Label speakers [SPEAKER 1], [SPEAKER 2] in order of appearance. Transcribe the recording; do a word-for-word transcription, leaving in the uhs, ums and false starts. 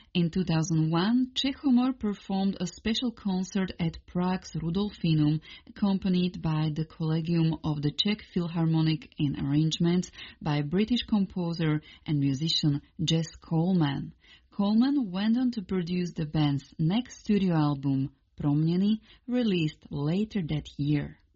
[SPEAKER 1] In two thousand one, Czech Humor performed a special concert at Prague's Rudolfinum, accompanied by the Collegium of the Czech Philharmonic in arrangements by British composer and musician Jess Coleman. Coleman went on to produce the band's next studio album, Proměny, released later that year.